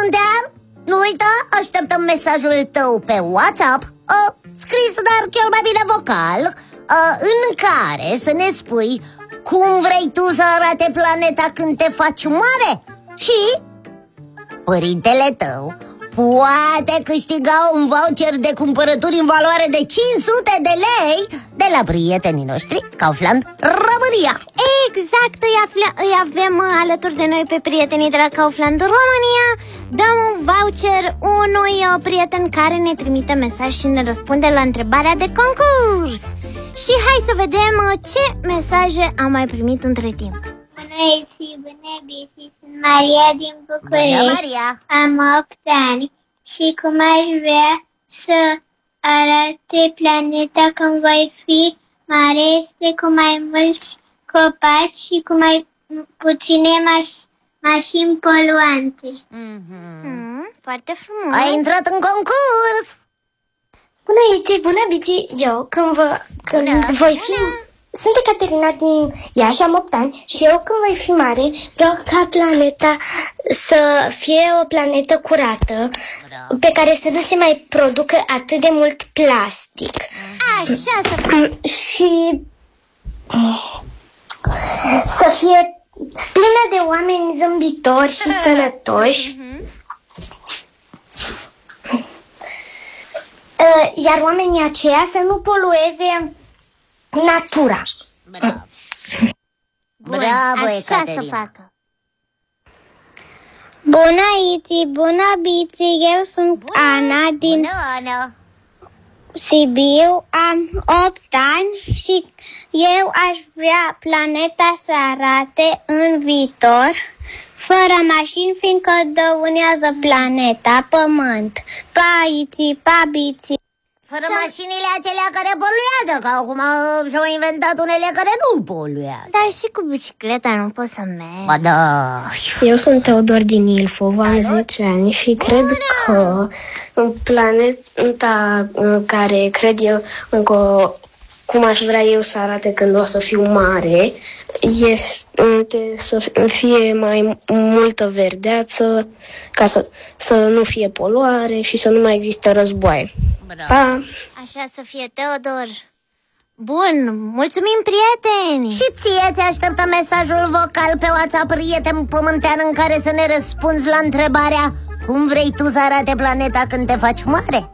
pământean, nu uita, așteptăm mesajul tău pe WhatsApp, scris, dar cel mai bine vocal, în care să ne spui cum vrei tu să arate planeta când te faci mare. Și părintele tău poate câștiga un voucher de cumpărături în valoare de 500 de lei de la prietenii noștri Kaufland România. Exact, îi avem alături de noi pe prietenii de la Kaufland România. Dăm un voucher unui prieten care ne trimite mesaj și ne răspunde la întrebarea de concurs. Și hai să vedem ce mesaje am mai primit între timp. Bună zi, bună Bici, sunt Maria din București. Bună, Maria. Am 8 ani și cum aș vrea să arate planeta când voi fi mare este cu mai mulți copaci și cu mai puține mașini poluante. Foarte frumos. Ai intrat în concurs. Bună Iți, bună Bici. Eu când voi fi... Sunt Ecaterina din Iași, am 8 ani și eu când voi fi mare vreau ca planeta să fie o planetă curată, pe care să nu se mai producă atât de mult plastic. Așa să fie. Și să fie plină de oameni zâmbitori și sănătoși. Iar oamenii aceia să nu polueze natura. Bravo. Bravo, Așa Ecaterina. să facă. Bună Iți, bună Bici, eu sunt Ana din Bună, Ana. Sibiu, am 8 ani și eu aș vrea planeta să arate în viitor fără mașini, fiindcă dăunează planeta, pământ. Pa Iți, pa Bici. Fără mașinile acelea care poluează, că acum s-au inventat unele care nu poluează. Dar și cu bicicleta nu poți să mergi. Ba da. Eu sunt Teodor din Ilfov, am 10 ani și cred că planeta care cred eu cum aș vrea eu să arate când o să fiu mare este să fie mai multă verdeață, ca să nu fie poluare și să nu mai existe războaie. Pa! Așa să fie, Teodor. Bun, mulțumim, prieteni. Și ție ți așteptă mesajul vocal pe WhatsApp, prieten pământean, în care să ne răspunzi la întrebarea cum vrei tu să arate planeta când te faci mare.